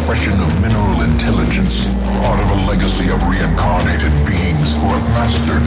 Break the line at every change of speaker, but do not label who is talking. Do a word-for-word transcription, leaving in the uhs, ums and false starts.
expression of mineral intelligence, part of a legacy of reincarnated beings who have mastered